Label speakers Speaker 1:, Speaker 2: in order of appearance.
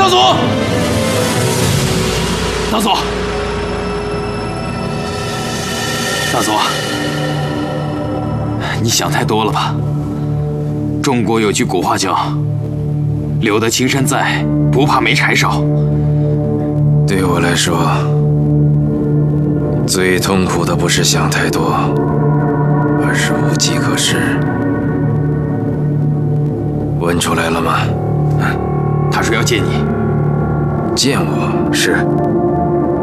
Speaker 1: 大佐，大佐，大佐，你想太多了吧？中国有句古话叫“留得青山在，不怕没柴烧”。
Speaker 2: 对我来说，最痛苦的不是想太多，而是无计可施。问出来了吗？
Speaker 1: 他说要见你。
Speaker 2: 见我是。